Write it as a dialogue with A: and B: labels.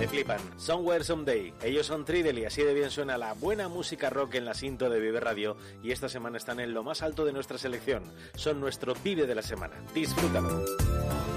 A: Me flipan. Somewhere Someday. Ellos son Tridel y así de bien suena la buena música rock en la cinta de Vive Radio y esta semana están en lo más alto de nuestra selección. Son nuestro Vive de la semana. Disfrútalo.